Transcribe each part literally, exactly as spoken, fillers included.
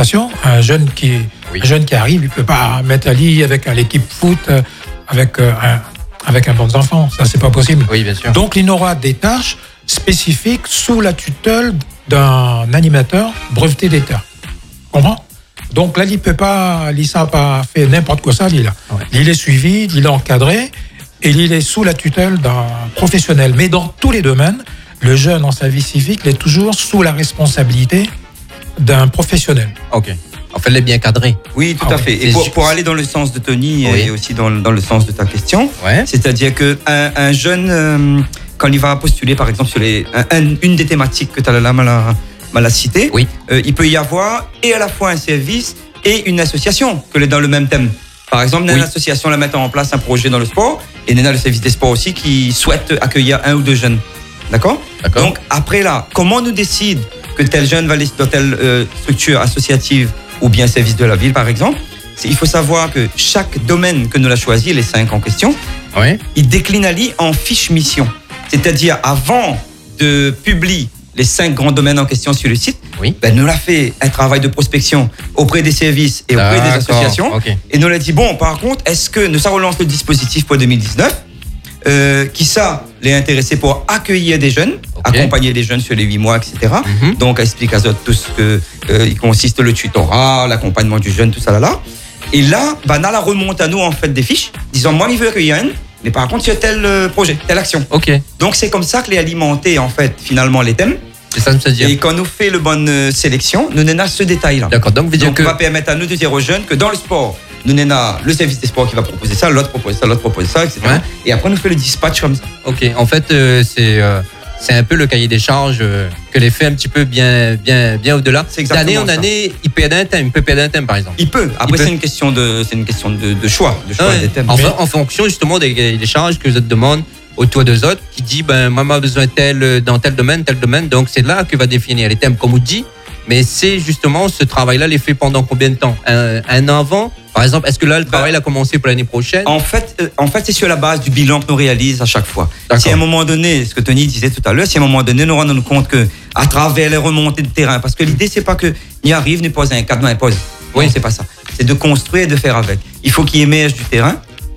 association. Un jeune qui, oui. un jeune qui arrive, il peut pas mettre à lit avec l'équipe foot, avec un, avec un bon enfant. Ça, c'est pas possible. Oui, bien sûr. Donc, il aura des tâches spécifiques sous la tutelle d'un animateur breveté d'État. Comprends? Donc là, il peut pas, il n'a pas fait n'importe quoi ça, il, ouais. il est suivi, il est encadré, et il est sous la tutelle d'un professionnel. Mais dans tous les domaines, le jeune en service civique, il est toujours sous la responsabilité d'un professionnel. Ok. En fait, il est bien cadré. Oui, tout ah, à fait. Et pour, pour aller dans le sens de Tony oui. et aussi dans, dans le sens de ta question, ouais. c'est-à-dire qu'un un jeune, euh, quand il va postuler, par exemple, sur les, un, une des thématiques que tu as là mal mal à citer, oui. euh, il peut y avoir et à la fois un service et une association que dans le même thème. Par exemple, oui. une association la mettant en place un projet dans le sport et il y a le service des sports aussi qui souhaite accueillir un ou deux jeunes. D'accord ? D'accord. Donc, après là, comment on nous décide que tel jeune va aller dans telle euh, structure associative ou bien service de la ville, par exemple ? Il faut savoir que chaque domaine que nous a choisi, les cinq en question, oui. il décline à l'I en fiche mission. C'est-à-dire, avant de publier les cinq grands domaines en question sur le site, oui. ben, nous l'a fait un travail de prospection auprès des services et auprès D'accord. des associations. Okay. Et nous l'a dit, bon, par contre, est-ce que nous ça relance le dispositif pour deux mille dix-neuf euh, qui ça les intéressés pour accueillir des jeunes, okay. accompagner des jeunes sur les huit mois, et cetera. Mm-hmm. Donc, explique à eux tout ce que euh, il consiste le tutorat, l'accompagnement du jeune, tout ça là là. Et là, ben, on a la remonte à nous en fait des fiches, disant moi, il veut accueillir un, mais par contre, il y a tel euh, projet, telle action. Ok. Donc, c'est comme ça que les alimenter en fait finalement les thèmes. C'est ça, ça veut dire. Et quand nous fait le bonne euh, sélection, nous n'avons ce détail-là. D'accord. Donc, veut dire donc que on va permettre à nous de dire aux jeunes que dans le sport, nous n'avons le service des sports qui va proposer ça, l'autre propose ça, l'autre propose ça, et cetera. Ouais. Et après, on nous fait le dispatch comme ça. Ok. En fait, euh, c'est euh, c'est un peu le cahier des charges euh, que les fait un petit peu bien bien bien au-delà. C'est exactement d'année en ça. année, il peut aider un thème, il peut perdre un thème, par exemple. Il peut. Après, il c'est peut. une question de c'est une question de, de choix, de choix ouais. des thèmes. En, mais... en fonction justement des cahiers des charges que vous êtes demande autour des autres, qui dit ben moi j'ai besoin de tel dans tel domaine, tel domaine. Donc c'est là que va définir les thèmes, comme on dit. Mais c'est justement ce travail-là, les fait pendant combien de temps ? un, un an avant, par exemple. Est-ce que là le travail ben, a commencé pour l'année prochaine ? En fait, euh, en fait, c'est sur la base du bilan que nous réalisons à chaque fois. D'accord. Si à un moment donné, ce que Tony disait tout à l'heure, si à un moment donné nous rendons compte que à travers les remontées de terrain, parce que l'idée c'est pas que n'y arrive, n'y pose un cadre, n'y pose. Oui, c'est pas ça. C'est de construire et de faire avec. Il faut qu'il émerge du terrain.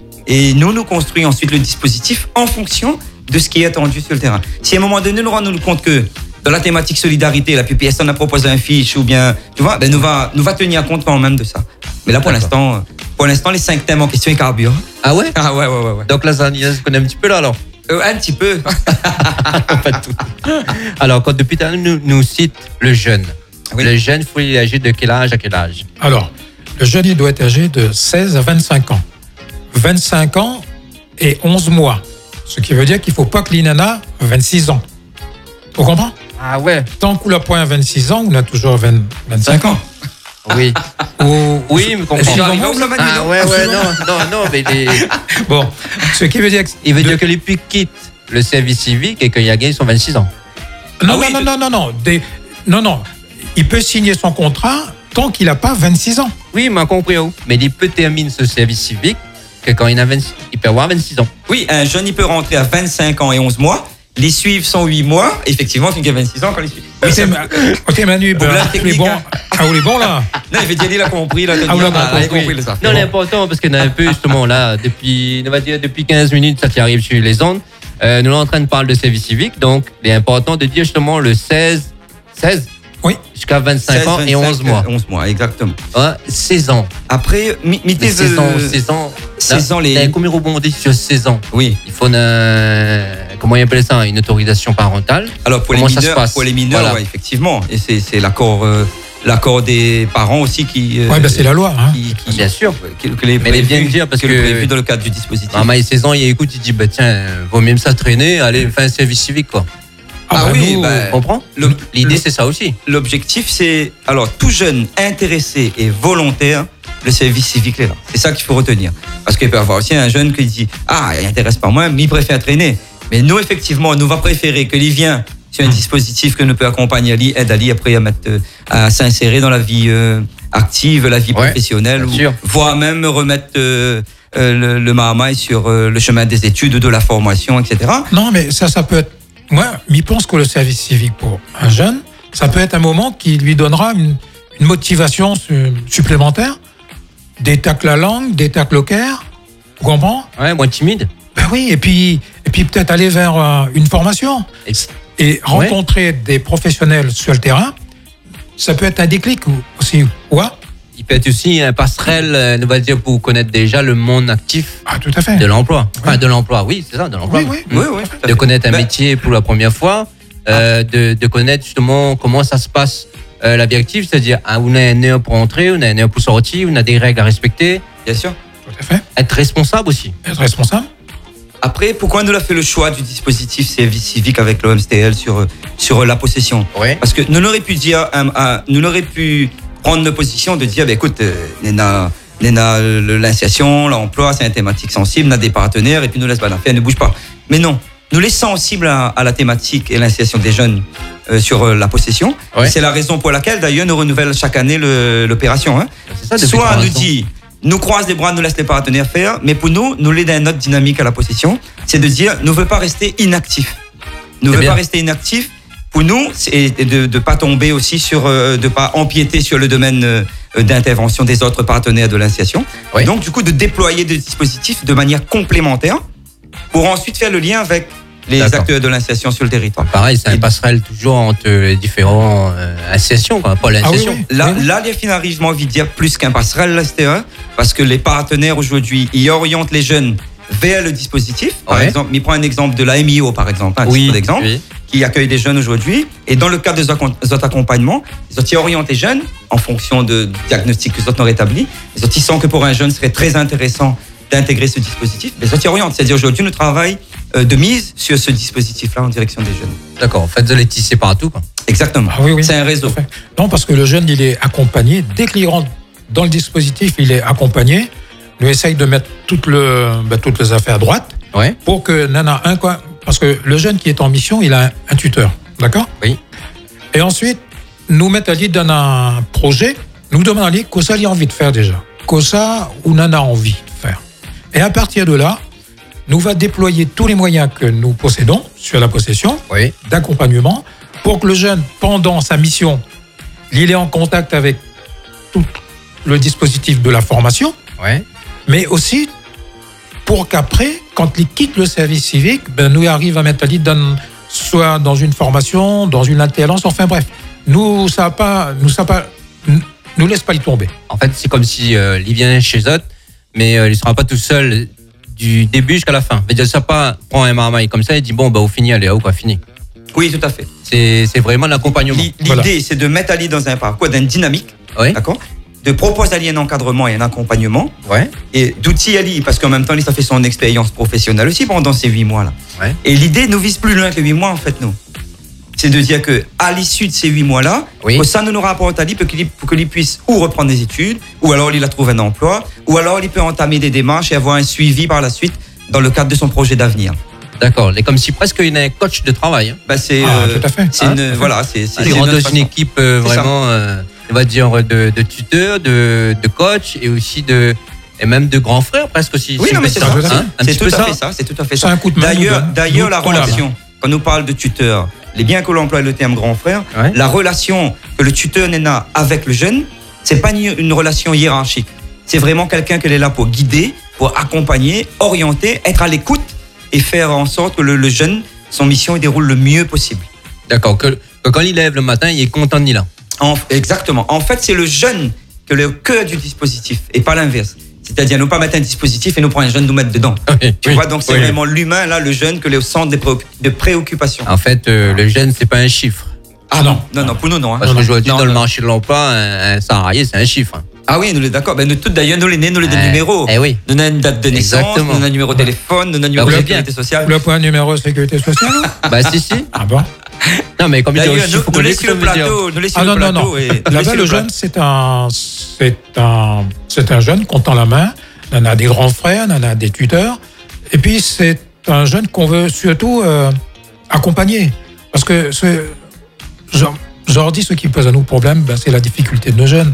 Et nous, nous construisons ensuite le dispositif en fonction de ce qui est attendu sur le terrain. Si à un moment donné, nous rendons compte que dans la thématique solidarité, la P P S on a proposé un fiche ou bien, tu vois, ben nous va, nous va tenir compte quand même de ça. Mais là, pour D'accord. l'instant, pour l'instant, les cinq thèmes en question est carburant. Ah ouais? Ah ouais, ouais, ouais, ouais. Donc là, ça, je connais un petit peu là, alors? Euh, un petit peu. Pas tout. Alors, quand depuis tout à l'heure, nous, nous cite le jeune. Oui. Le jeune, il faut y âgé de quel âge à quel âge? Alors, le jeune, il doit être âgé de seize à vingt-cinq ans. vingt-cinq ans et onze mois. Ce qui veut dire qu'il ne faut pas que l'Inana ait vingt-six ans. Vous comprenez? Ah ouais. Tant qu'on n'a pas un vingt-six ans, on a toujours vingt, vingt-cinq ans. Oui. Ou, oui, mais comprends. Ah ouais, ouais, non, non, non, mais les... Bon, ce qui veut dire que... Il veut de... dire que les plus quittent le service civique et qu'il y a gagné son vingt-six ans. Non, ah, non, oui, non, de... non, non, non, Des... non, non. Il peut signer son contrat tant qu'il n'a pas vingt-six ans. Oui, mais compris où. Mais il peut terminer ce service civique que quand il a vingt... il peut avoir vingt-six ans. Oui, un jeune, il peut rentrer à vingt-cinq ans et onze mois. Les suivre sont huit mois. Effectivement, c'est qu'il a vingt-six ans quand les suivent. Oui, c'est ok, Manu, bon, les bons. Ah, vous les bons là? Non, il veut dire, il a compris là. Ah, ah, a compris ça. Non, l'important, parce qu'on a un peu justement là, depuis, on va dire, depuis quinze minutes, ça qui arrive sur les ondes. Euh, nous sommes en train de parler de service civique, donc il est important de dire justement le seize, seize oui. jusqu'à vingt-cinq seize, ans et onze mois. onze mois, exactement. Ouais, seize ans. Après, mettez seize ans, seize ans. seize ans, les. Combien rebondit sur seize ans? Oui. Il faut une, comment il appelle ça, une autorisation parentale. Alors pour comment les mineurs, pour les mineurs, voilà. Ouais, effectivement. Et c'est, c'est l'accord, euh, l'accord des parents aussi qui. Euh, oui, ben c'est la loi. Hein. Qui, qui, bien sûr. Que, que les mais elle est bien de dire parce que. que prévu dans le cadre du dispositif. Maman, il a seize ans, il écoute, il dit bah tiens, vaut mieux ça traîner, aller faire un service civique quoi. Ah, ah bah oui, nous, bah, on comprend. Le, L'idée, le, c'est ça aussi. L'objectif, c'est alors tout jeune intéressé et volontaire, le service civique est là. C'est ça qu'il faut retenir. Parce qu'il peut y avoir aussi un jeune qui dit ah, il n'intéresse pas moi, mais il préfère traîner. Mais nous, effectivement, nous va préférer que l'y vient sur un mmh. dispositif que nous peut accompagner à lui, aide à lui après à mettre, à s'insérer dans la vie euh, active, la vie ouais, professionnelle, ou, voire même remettre euh, euh, le, le marmaille sur euh, le chemin des études, de la formation, et cetera. Non, mais ça, ça peut être. Moi, je pense que le service civique pour un jeune, ça peut être un moment qui lui donnera une, une motivation su- supplémentaire, des tacles à langue, des tacles au cœur, vous comprenez? Ouais, moins timide. Ben oui, et puis, et puis peut-être aller vers euh, une formation Et- et rencontrer des professionnels sur le terrain, ça peut être un déclic ou- aussi. Ouais. Il peut être aussi un passerelle, euh, on va dire, pour connaître déjà le monde actif Ah, tout à fait. de l'emploi. Enfin, de l'emploi, oui, c'est ça, de l'emploi. Oui, oui. Mm. Oui, oui. tout à De fait. connaître un Ben, métier pour la première fois, euh, de, de connaître justement comment ça se passe euh, la vie active, c'est-à-dire ah, on a un heure pour entrer, on a une heure pour sortir, on a des règles à respecter, Bien sûr. Tout à fait. être responsable aussi. Être responsable. Après, pourquoi nous a fait le choix du dispositif service civique avec l'O M S T L sur, euh, sur euh, la possession? Ouais. Parce que nous l'aurions pu dire, euh, euh, nous l'aurions pu prendre une position de dire, bah, écoute, euh, Néna, Néna, le- l'insertion, l'emploi, c'est une thématique sensible, on a des partenaires et puis nous laisse pas la faire, ne bouge pas. Mais non, nous les sensibles à, à la thématique et l'insertion des jeunes euh, sur euh, la possession. Ouais. C'est la raison pour laquelle d'ailleurs nous renouvelle chaque année le- l'opération. Hein. C'est ça, depuis Soit trois nous ans. dit, nous croise les bras, nous laisse les partenaires faire, mais pour nous, nous l'aider à une autre dynamique à la possession, c'est de dire, nous ne veut pas rester inactifs. Nous ne C'est veut bien. pas rester inactifs. Pour nous, c'est de ne pas tomber aussi sur, euh, de pas empiéter sur le domaine euh, d'intervention des autres partenaires de l'insertion. Oui. Et donc, du coup, de déployer des dispositifs de manière complémentaire pour ensuite faire le lien avec les D'accord. acteurs de l'insertion sur le territoire. Pareil, c'est un Et- passerelle toujours entre les différents euh, associations, quoi, pas l'insertion. Ah oui, oui. Là, là, les filles arrivent, j'ai envie de dire, plus qu'un passerelle, là, c'était un, parce que les partenaires aujourd'hui, ils orientent les jeunes vers le dispositif. Par Ouais. exemple, il prend un exemple de la M I O, par exemple, un Oui, titre d'exemple, oui. qui accueille des jeunes aujourd'hui. Et dans le cadre des accom- des autres accompagnements, ils ont orienté les jeunes en fonction de diagnostics que les autres ont rétablis. Ils ont ils sentent que pour un jeune, ce serait très intéressant d'intégrer ce dispositif. Les autres orientent. C'est-à-dire aujourd'hui, nous travaillons euh, de mise sur ce dispositif-là en direction des jeunes. D'accord, faites de les tisser partout. Quoi. Exactement. Ah oui, oui. C'est un réseau. Tout à fait. Non, parce que le jeune, il est accompagné. Dès qu'il rentre dans le dispositif, il est accompagné. Nous essaye de mettre toutes, le, ben, toutes les affaires à droite Ouais. pour que Nana un quoi. Parce que le jeune qui est en mission, il a un, un tuteur. D'accord? Oui. Et ensuite, nous mettre à l'idée dans un projet, nous demandons à l'idée que ça il a envie de faire déjà. Que ça ou Nana a envie de faire. Et à partir de là, nous va déployer tous les moyens que nous possédons sur la possession Oui. d'accompagnement pour que le jeune, pendant sa mission, il est en contact avec tout le dispositif de la formation, Ouais. mais aussi pour qu'après, quand il quitte le service civique, ben, nous arrive à mettre à l'idée dans, soit dans une formation, dans une alternance, enfin bref, nous ça a pas, nous ça a pas, nous laisse pas y tomber. En fait, c'est comme si euh, il vient chez eux, mais euh, il ne sera pas tout seul du début jusqu'à la fin. Il ne pas prend un marmaille comme ça et dit bon, bah, au fini, allez, oh, quoi, fini. Oui, tout à fait. C'est c'est vraiment l'accompagnement. L'i- L'idée, Voilà. c'est de mettre Ali dans un parcours, d'une dynamique, Oui. d'accord, de proposer Ali un encadrement et un accompagnement, Ouais. et d'outils Ali, parce qu'en même temps, lui, ça fait son expérience professionnelle aussi pendant ces huit mois-là. Ouais. Et l'idée nous vise plus loin que huit mois, en fait, nous. C'est de dire que à l'issue de ces huit mois-là, Oui. que ça nous nous rapporte Ali pour qu'il pour que lui puisse ou reprendre des études, ou alors il a trouvé un emploi, ou alors il peut entamer des démarches et avoir un suivi par la suite dans le cadre de son projet d'avenir. D'accord. C'est comme si presque il y a un coach de travail. Hein. Bah, c'est Ah, euh, tout à fait. c'est Ah, une- tout à fait. voilà, c'est c'est- Il c'est rentre notre dans une façon. équipe euh, C'est ça. vraiment, euh, on va dire, de, de tuteur, de, de coach et aussi de. Et même de grand frère presque aussi. Oui, Si non, on mais peut c'est dire, ça. hein, un C'est petit tout peu à ça. fait ça. C'est tout à fait C'est ça. un coup de main, D'ailleurs, nous donne. d'ailleurs, Nous la collabons. relation, quand nous parle de tuteur, les biens que l'on emploie le terme grand frère, Ouais. la relation que le tuteur n'a avec le jeune, c'est pas ni une relation hiérarchique. C'est vraiment quelqu'un qui est là pour guider, pour accompagner, orienter, être à l'écoute et faire en sorte que le, le jeune, son mission, il déroule le mieux possible. D'accord. Que, que quand il lève le matin, il est content de là. En- exactement. En fait, c'est le jeune que le cœur du dispositif et pas l'inverse. C'est-à-dire, nous pas mettre un dispositif et nous prendre un jeune, nous mettre dedans. Tu vois, donc c'est Oui. vraiment l'humain, là, le jeune, que le centre des préoc- de préoccupation. En fait, euh, le jeune, c'est pas un chiffre. Ah non, non, non, pour nous, non. hein. Parce que aujourd'hui, Non, dans le non. marché de l'emploi, un, un salarié, c'est un chiffre. Ah oui, nous les d'accord. Ben, nous, tout d'ailleurs, nous les nés, nous les des Eh, numéros. eh oui. Nous avons une date de naissance, Exactement. nous avons un numéro de téléphone, nous avons un numéro Ah, de vous sécurité bien. sociale. Le point numéro de sécurité sociale ou? Bah, si, si. Ah bon? Non, mais comme il dit D'ailleurs, aussi, nous, faut nous qu'on laissons l'écoute, le ça veut dire. plateau, nous laissons Ah le non, non, plateau. non. et- nous Là-bas, laissons le le jeune, plateau. c'est un, c'est un, c'est un jeune qu'on tend la main. On en a des grands frères, on en a des tuteurs. Et puis, c'est un jeune qu'on veut surtout euh, accompagner. Parce que, ce, je, je leur dis, ce qui pose à nous problème, ben, c'est la difficulté de nos jeunes.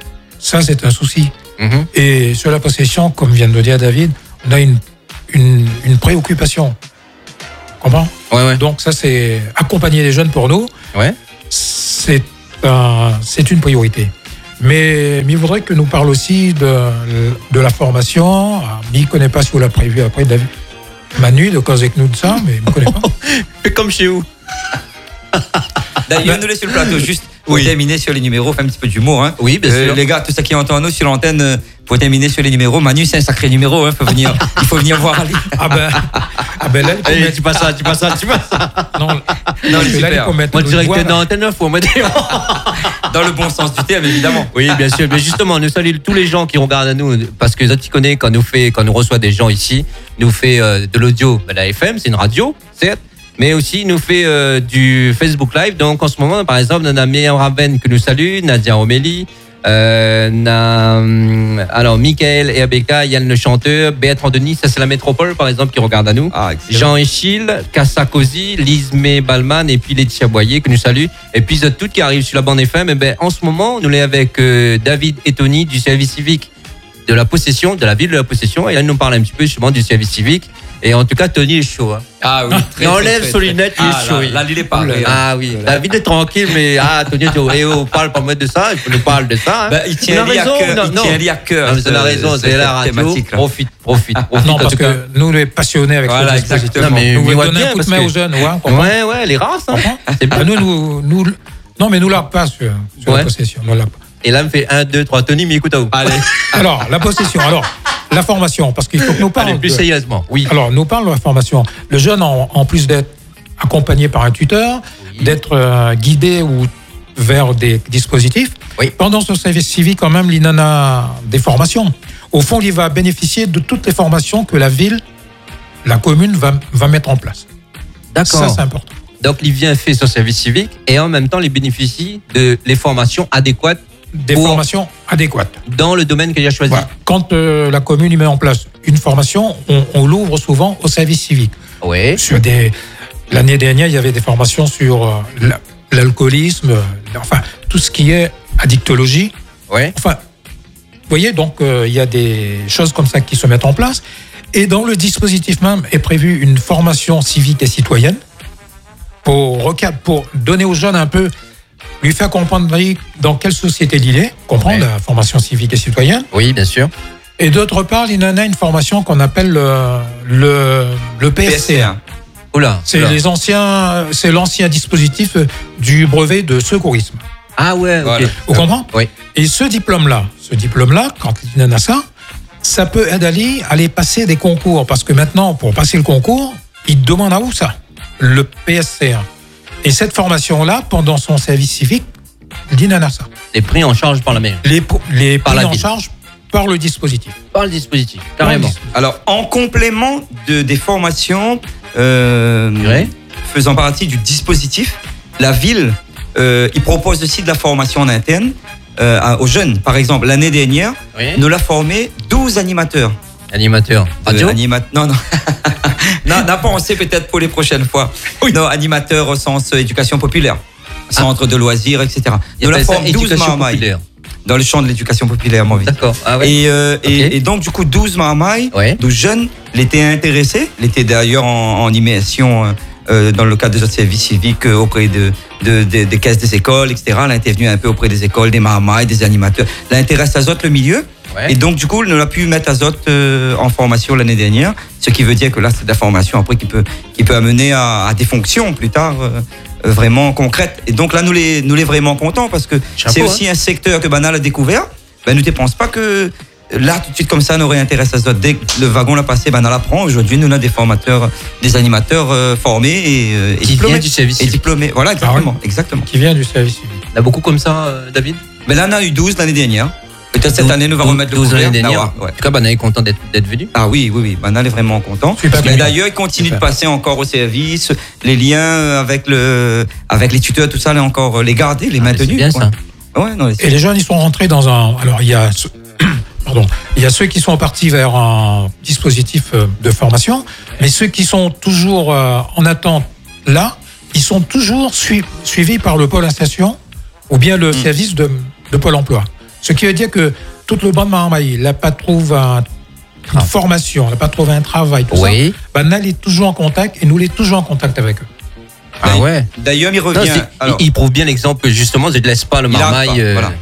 Ça, c'est un souci. Mhm. Et sur la possession, comme vient de le dire David, on a une, une, une préoccupation. Comment? Ouais, ouais. Donc, ça, c'est accompagner les jeunes pour nous. Ouais. C'est un- c'est une priorité. Mais, mais il faudrait que nous parle aussi de, de la formation. Il ne connaît pas si vous l'a prévu après, David. Manu, de cause avec nous de ça, mais il ne connaît pas. Fais comme chez vous. D'ailleurs, nous laisse sur le plateau, juste pour oui. terminer sur les numéros, faire un petit peu d'humour. Hein. Oui, bien euh, sûr. Les gars, tout ça qui entend nous sur l'antenne, euh, pour terminer sur les numéros, Manu, c'est un sacré numéro, hein, faut venir, il faut venir voir Ali. Ah ben, ah ben là, il faut tu passes ça, tu passes ça, tu passes ça. Non, non là, il faut mettre moi, directeur dans l'antenne, il faut mettre. Dans le bon sens du terme, évidemment. Oui, bien sûr. Mais justement, nous saluons tous les gens qui regardent à nous, parce que tu connais, quand nous fait, quand nous reçoit des gens ici, nous fait euh, de l'audio, ben, la F M, c'est une radio, certes. Mais aussi, il nous fait euh, du Facebook Live. Donc, en ce moment, par exemple, on a Myriam Raven que nous salue, Nadia Omélie, euh, na, alors, Michael et Abeka, Yann le chanteur, Béatrice Denis, ça c'est la métropole, par exemple, qui regarde à nous. Ah, Jean Echille, Kassa Kosi, Lismé Balman et puis Laetitia Boyer que nous salue. Et puis, toutes qui arrivent sur la bande F M. Et ben, en ce moment, nous sommes avec euh, David et Tony du service civique de la possession, de la ville de la possession. Et là, il nous parle un petit peu justement du service civique. Et en tout cas, Tony est chaud. Hein. Ah oui, très, il enlève son lunette, il est chaud. Là, là, il est pas. Ah oui, David est tranquille, mais ah, Tony, et on parle pas mal de ça, il nous parle de ça. Hein. Bah, il tient à cœur. Il tient à cœur. Vous avez raison, c'est la radio. Profite, profite, profite. Non, parce que nous, on est passionnés avec voilà, ce dispositif. Non, mais nous voulons donner un coup de main aux jeunes. Ouais, ouais, les races. Nous, nous, non, mais nous l'a pas sur la possession. Nous l'a pas. Et là, me fait un, deux, trois. Tony, mais écoute à vous. Allez. Alors, la possession. Alors, la formation, parce qu'il faut que nous parlions. Plus sérieusement, oui. Alors, nous parlons de la formation. Le jeune, en, en plus d'être accompagné par un tuteur, oui. d'être euh, guidé ou vers des dispositifs, oui. pendant son service civique, quand même, il en a des formations. Au fond, il va bénéficier de toutes les formations que la ville, la commune va, va mettre en place. D'accord. Ça, c'est important. Donc, il vient faire son service civique et en même temps, il bénéficie de les formations adéquates. Des formations adéquates. Dans le domaine qu'il a choisi. Voilà. Quand euh, la commune y met en place une formation, on, on l'ouvre souvent au service civique. Oui. Sur des... L'année dernière, il y avait des formations sur euh, l'alcoolisme, euh, enfin, tout ce qui est addictologie. Oui. Enfin, vous voyez, donc, euh, il y a des choses comme ça qui se mettent en place. Et dans le dispositif même est prévue une formation civique et citoyenne pour, pour donner aux jeunes un peu... lui faire comprendre dans quelle société il est, comprendre oui. la formation civique et citoyenne. Oui, bien sûr. Et d'autre part, il en a une formation qu'on appelle le, le, le P S C un. Oula. C'est les anciens, c'est l'ancien dispositif du brevet de secourisme. Ah ouais, voilà. Ok. Vous comprenez ? Oui. Et ce diplôme-là, ce diplôme-là, quand il en a ça, ça peut aider à aller passer des concours. Parce que maintenant, pour passer le concours, il demande à où ça ? Le P S C un. Et cette formation-là, pendant son service civique, l'I N A N A ça. Les pris en charge par la mairie. Les, les par pris en ville. charge par le dispositif. Par le dispositif, carrément. Le dispositif. Alors, en complément de, des formations euh, ouais. faisant partie du dispositif, la ville, euh, il propose aussi de la formation en interne euh, aux jeunes. Par exemple, l'année dernière, oui. nous l'a formé douze animateurs. Animateurs radio euh, anima- Non, non. Non, on a pensé peut-être pour les prochaines fois. Oui. Non, animateur au sens éducation populaire, centre ah. de loisirs, et cetera. Nous la forme douze marmailles dans le champ de l'éducation populaire, moi. D'accord. Ah ouais. Et, euh, okay. et, et donc, du coup, douze marmailles, ouais. douze jeunes, l'étaient intéressés, l'étaient d'ailleurs en, en immersion euh, dans le cadre de notre service civique euh, auprès de, de, de, des caisses des écoles, et cetera. Elle était venue un peu auprès des écoles, des marmailles, des animateurs. Elle intéresse à Zotte le milieu. Ouais. Et donc, du coup, on a pu mettre Azote euh, en formation l'année dernière, ce qui veut dire que là, c'est de la formation après qui peut, qui peut amener à, à des fonctions plus tard euh, euh, vraiment concrètes. Et donc là, nous les, nous les vraiment contents parce que Chapeau, c'est aussi hein. un secteur que Banal a découvert. Ben, nous ne pensons pas que là, tout de suite, comme ça, on aurait intéressé à Azote. Dès que le wagon l'a passé, Banal apprend. Aujourd'hui, nous, on a des formateurs, des animateurs euh, formés et, euh, et qui diplômés. Vient du service et diplômés. Voilà, exactement, ah ouais. exactement. Qui vient du service civique. Il y en a beaucoup comme ça, euh, David Ben là, on a eu douze l'année dernière. Peut-être cette année, nous allons remettre le couvert. l'année dernière. Ouais. En tout cas, Banal est content d'être, d'être venu. Ah oui, oui, oui. Banal est vraiment content. Et d'ailleurs, il continue Super. de passer encore au service. Les liens avec le, avec les tuteurs, tout ça, là, encore les garder, les ah, maintenir. C'est bien ça. Ouais, non, et les jeunes, ils sont rentrés dans un. Alors, il y a. Pardon. Il y a ceux qui sont partis vers un dispositif de formation, mais ceux qui sont toujours en attente là, ils sont toujours sui- suivis par le pôle insertion ou bien le mmh. service de, de Pôle emploi. Ce qui veut dire que toute le bande marmaille n'a pas trouvé un, une ah. formation, n'a pas trouvé un travail, tout oui. ça. Ben, est toujours en contact et nous l'est toujours en contact avec eux. Ah ouais. D'ailleurs, il revient. Non, alors, il, il prouve bien l'exemple que justement, je ne laisse pas le marmaille. Il, euh... voilà.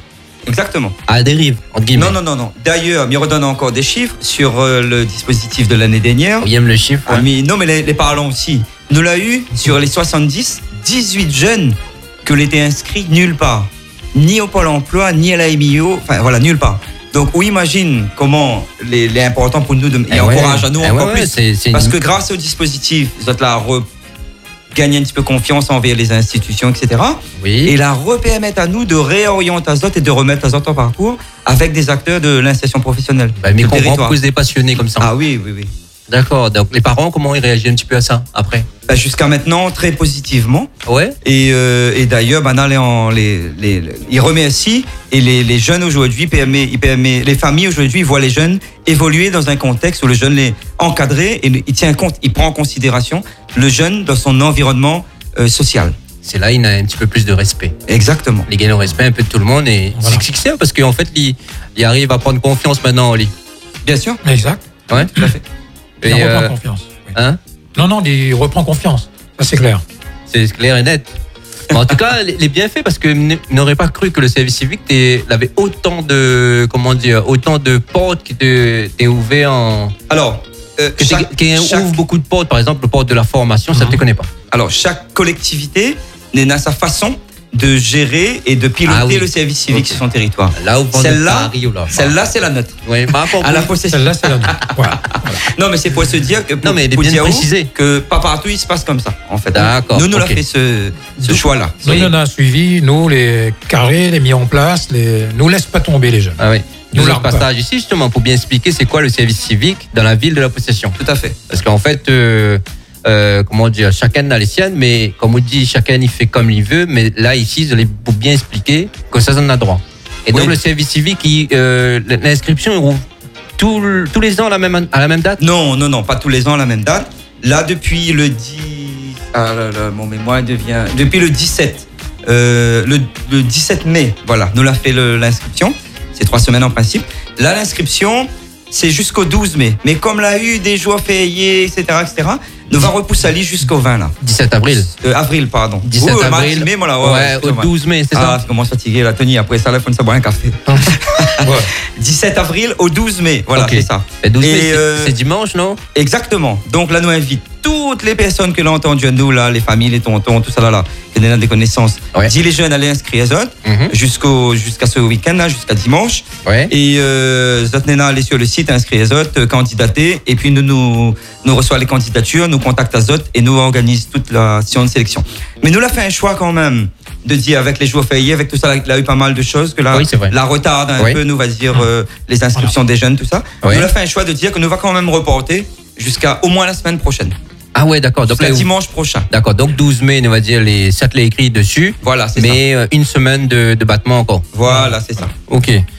Exactement. À la dérive, entre guillemets. Non, non, non, non. D'ailleurs, il redonne encore des chiffres sur euh, le dispositif de l'année dernière. Il aime le chiffre. Ah, Ouais. mais, non, mais les, les parlons aussi. Nous l'a eu sur les soixante-dix, dix-huit jeunes que l'étaient inscrits nulle part. Ni au Pôle emploi, ni à la M I O, enfin voilà, nulle part. Donc, on imagine comment les, les important pour nous de, Eh et ouais. encourage à nous Eh encore ouais, plus. ouais, c'est- c'est Parce une- que grâce au dispositif, vous êtes là à regagner un petit peu confiance envers les institutions, et cetera. Oui. Et la repermettre à nous de réorienter Azot et de remettre Azot en parcours avec des acteurs de l'insertion professionnelle. Bah, mais du comprends territoire. pourquoi vous êtes passionnés comme ça. Ah oui, oui, oui. D'accord. Donc, les parents, comment ils réagissent un petit peu à ça après? Bah, jusqu'à maintenant, très positivement. Ouais. Et, euh, et d'ailleurs, bah, les, en- les, les, les- ils remercient et les, les jeunes aujourd'hui, P M E, I P M E, les familles aujourd'hui voient les jeunes évoluer dans un contexte où le jeune est encadré et il tient compte, il prend en considération le jeune dans son environnement euh, social. C'est là, il a un petit peu plus de respect. Exactement. Il gagne le respect un peu de tout le monde et Voilà. c'est c'est ça parce qu'en fait, il, il arrive à prendre confiance maintenant, lui. Bien sûr. Exact. Ouais. Tout à fait. Il Et, reprend euh, confiance. Oui. hein? Non, non, il reprend confiance. Ça, c'est clair. C'est clair et net. Mais en tout cas, les les bienfaits, parce que n- n'aurait pas cru que le service civique t'ait- avait autant de, comment dire, autant de portes qui te- t'est ouvert en, Alors, euh, que t'es- chaque- qui chaque- ouvre beaucoup de portes. Par exemple, le porte de la formation, ça ne Mhm. te connaît pas. alors, chaque collectivité a sa façon de gérer et de piloter Ah oui. le service civique Ok. sur son territoire. Là où vous Celle-là, Paris ou là. Celle-là, c'est la nôtre. Ouais, par rapport À la au- possession. Celle-là, c'est la nôtre. Voilà. Non, mais c'est pour se dire que. Non, mais il est pour bien dire précisé. que pas partout il se passe comme ça, en fait. D'accord, Nous, nous ok. l'a fait ce, ce Nous- choix-là. Nous, Oui. on a suivi, nous, les carrés, les mis en place, les... nous laisse pas tomber les jeunes. Ah oui. Nous, Nous le l'arme pas. passage ici, justement, pour bien expliquer c'est quoi le service civique dans la ville de la possession. Tout à fait. Parce qu'en fait, euh, euh, comment dire, chacun a les siennes, mais comme on dit, chacun il fait comme il veut. Mais là, ici, vous allez pour bien expliquer que ça, ça en a droit. Et donc, Oui. le service civique, il, euh, l'inscription, il rouvre tout le- tous les ans à la même, à la même date. Non, non, non, pas tous les ans à la même date. Là, depuis le dix. Ah là là, mon mémoire devient. Depuis le dix-sept. Euh, le, le dix-sept mai, voilà, nous l'a fait le- l'inscription. C'est trois semaines en principe. Là, l'inscription, c'est jusqu'au douze mai. Mais comme l'a eu des jours fériés, et cetera, et cetera, nous va repousser à l'île jusqu'au vingt, là. dix-sept avril. Euh, avril, pardon. dix-sept Ouh, avril. mars, mai, voilà, ouais, Ouais, ouais, au excuse-moi. douze mai, c'est Ah, ça. je commence fatigué, là, Tony. Après ça, là, il faut nous boire un café. Ouais. dix-sept avril au douze mai, voilà, Ok. c'est ça. Et douze mai, Et, c'est euh, c'est dimanche, non? Exactement. Donc là, nous invite toutes les personnes que l'ont entendu à nous, là, les familles, les tontons, tout ça, là, là, qui ont des connaissances. Ouais. Dis les jeunes, allez inscrire à Zot, Mhm. jusqu'au, jusqu'à ce week-end, là, jusqu'à dimanche. Ouais. Et euh, Zot Nena, allez sur le site, inscrire à Zot, euh, candidater, et puis nous, nous, nous reçoit les candidatures, nous contacte à Zot, et nous organise toute la session de sélection. Mais nous, l'a fait un choix quand même, de dire avec les jours fériés, avec tout ça, il a eu pas mal de choses, que là, Oui, c'est vrai. la retarde un Oui. peu, nous va dire, euh, les inscriptions des jeunes, tout ça. Oui. Nous, l'a fait un choix de dire que nous va quand même reporter jusqu'à au moins la semaine prochaine. Ah ouais, d'accord. Donc, Jusqu'à là, dimanche prochain. d'accord. Donc, douze mai, on va dire, les sept les écrits dessus. Voilà, c'est ça. Mais euh, une semaine de, de battement encore. Voilà, c'est ça. Ok. Et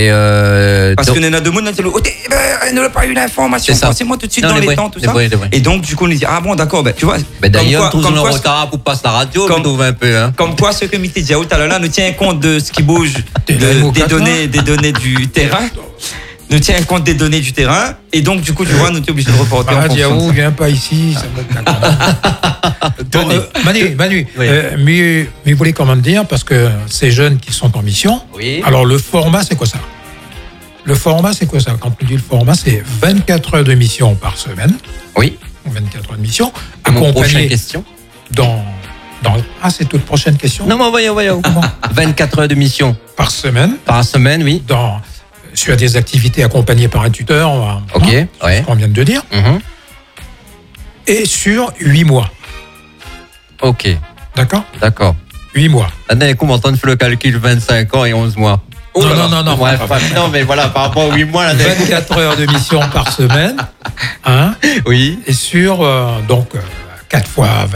euh, Parce donc- que Nena de Moon, elle dit, oh, t'es- ben, elle n'a pas eu l'information. C'est ça. Passez-moi tout de suite Non, dans les les vrais, temps, tout les ça. vrais, les vrais. Et donc, du coup, on lui dit, ah bon, d'accord, ben, tu vois. Ben, d'ailleurs, comme tous quoi, le comme quoi, retard pour passer la radio, comme- on trouve un peu. Hein. Comme quoi, ce comité de tout à l'heure, là, nous tient compte de ce qui bouge, T'es de- là, des, Mokata. données, des données du terrain. Nous tient compte des données du terrain. Et donc, du coup, tu vois, nous sommes obligés de reporter en Ah, fonction de Diaou, ça. viens pas ici. Ça me... D'accord. Bon, euh, Manu, Manu Oui. euh, mais, mais vous voulez comment dire, parce que ces jeunes qui sont en mission, Oui. alors le format, c'est quoi ça? Le format, c'est quoi ça? Quand on dit le format, c'est vingt-quatre heures de mission par semaine. Oui. vingt-quatre heures de mission, Mon prochaine accompagné question. dans, dans... Ah, c'est toute prochaine question? Non, mais voyons, voyons. Comment? vingt-quatre heures de mission Par semaine, par semaine, oui. dans, sur des activités accompagnées par un tuteur, hein, Ok. hein, Ouais. on vient de dire, Mhm. et sur huit mois. Ok. D'accord? D'accord. huit mois. Là, d'un coup, on m'entend faire le calcul vingt-cinq ans et onze mois. Oh non, non, non, non. Ouais, enfin, non, mais voilà, par rapport aux huit mois, là, d'un coup. vingt-quatre heures de mission par semaine, hein, Oui. et sur, euh, donc, euh, quatre fois